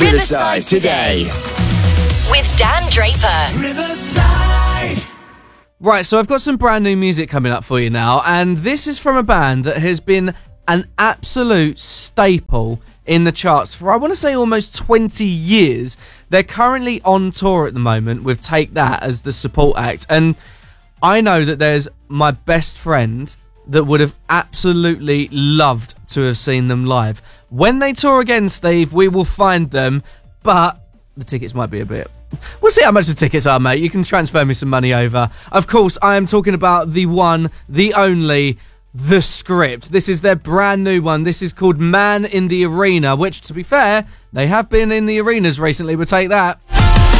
Riverside today with Dan Draper. Riverside. Right, so I've got some brand new music coming up for you now, and this is from a band that has been an absolute staple in the charts for, I want to say, almost 20 years. They're currently on tour at the moment with Take That as the support act, and I know that there's my best friend that would have absolutely loved to have seen them live. When they tour again, Steve, we will find them, but the tickets might be a bit... We'll see how much the tickets are, mate. You can transfer me some money over. Of course, I am talking about the one, the only, The Script. This is their brand new one. This is called Man in the Arena, which, to be fair, they have been in the arenas recently. We'll take that.